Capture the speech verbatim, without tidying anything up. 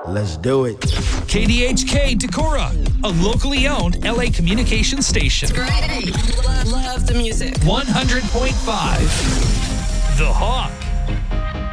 Let's do it. K D H K Decorah, a locally owned L A communications station. Great. Love, love the music. one hundred point five The Hawk.